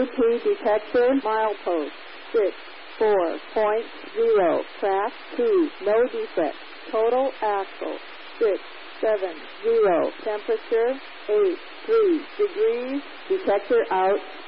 AP detector, milepost 64.0, craft 2, no defect, total axle 670, temperature 83 degrees, detector out.